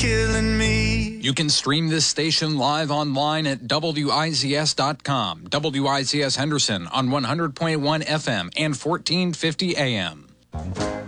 killing me. You can stream this station live online at WIZS.com. WIZS Henderson on 100.1 FM and 1450 AM.